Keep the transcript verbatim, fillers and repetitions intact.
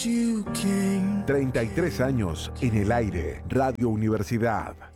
treinta y tres años en el aire. Radio Universidad.